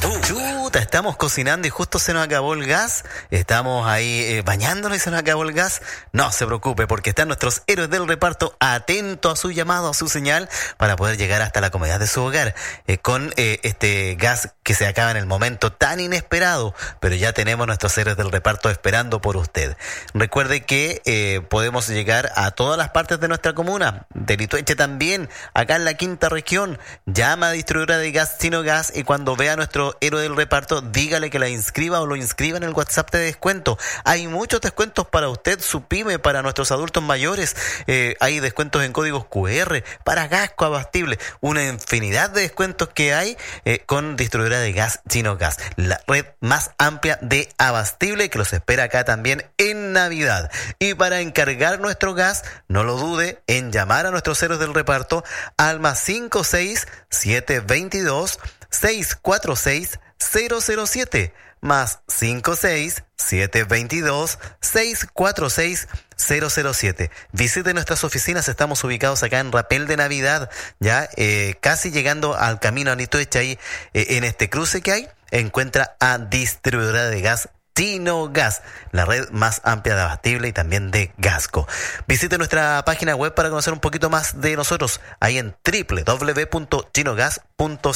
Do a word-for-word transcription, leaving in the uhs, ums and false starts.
Chuta, estamos cocinando y justo se nos acabó el gas. Estamos ahí eh, bañándonos y se nos acabó el gas. No se preocupe, porque están nuestros héroes del reparto atentos a su llamado, a su señal, para poder llegar hasta la comodidad de su hogar eh, con eh, este gas que se acaba en el momento tan inesperado. Pero ya tenemos nuestros héroes del reparto esperando por usted. Recuerde que eh, podemos llegar a todas las partes de nuestra comuna, de Litueche también, acá en la quinta región. Llama a distribuidora de gas Chino Gas y cuando vea a nuestro héroe del reparto, dígale que la inscriba o lo inscriba en el WhatsApp de descuento. Hay muchos descuentos para usted, su pyme, para nuestros adultos mayores. Eh, hay descuentos en códigos cu erre, para Gasco Abastible. Una infinidad de descuentos que hay eh, con distribuidora de gas Chino Gas, la red más amplia de abastible que los espera acá también en Navidad. Y para encargar nuestro gas, no lo dude en llamar a nuestros héroes del reparto al más cinco seis siete dos dos seis cuatro seis cero cero siete más cinco seis siete dos dos seis cuatro seis cero cero siete. Visite nuestras oficinas, estamos ubicados acá en Rapel de Navidad, ya eh, casi llegando al camino a Litueche, ahí eh, en este cruce que hay, encuentra a distribuidora de gas Chino Gas, la red más amplia de abastible y también de Gasco. Visite nuestra página web para conocer un poquito más de nosotros, ahí en doble u doble u doble u punto chino gas punto